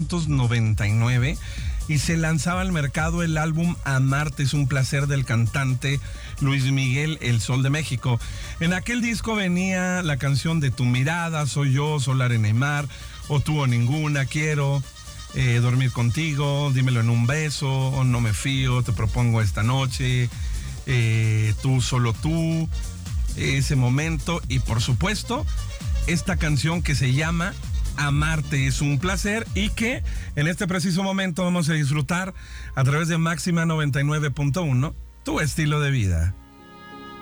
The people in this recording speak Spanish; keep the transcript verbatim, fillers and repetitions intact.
noventa y nueve y se lanzaba al mercado el álbum Amarte es un placer del cantante Luis Miguel, El Sol de México. En aquel disco venía la canción de Tu mirada, Soy yo, Sol, arena y mar, O tú o ninguna, Quiero, eh, Dormir contigo, Dímelo en un beso, o No me fío, Te propongo esta noche, eh, Tú, solo tú, Ese momento y por supuesto esta canción que se llama Amarte es un placer y que en este preciso momento vamos a disfrutar a través de Máxima noventa y nueve punto uno, tu estilo de vida.